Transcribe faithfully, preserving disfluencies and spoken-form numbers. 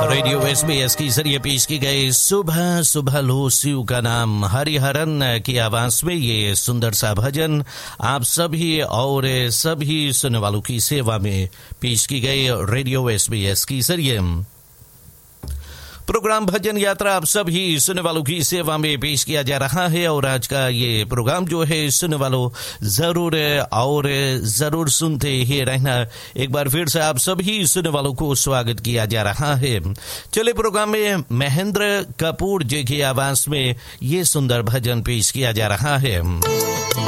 Radio SBS की जरिए पेश की गई सुबह सुबह लो शिव का नाम हरिहरन की आवाज में ये सुंदर सा भजन आप सभी और सभी सुनने वालों की सेवा में पेश की गई रेडियो एसबीएस की जरिए। प्रोग्राम भजन यात्रा आप सभी सुनने वालों की सेवा में पेश किया जा रहा है और आज का ये प्रोग्राम जो है सुनने वालों जरूर और जरूर सुनते ही रहना। एक बार फिर से आप सभी सुनने वालों को स्वागत किया जा रहा है। चले प्रोग्राम में महेंद्र कपूर जी की आवाज में ये सुंदर भजन पेश किया जा रहा है।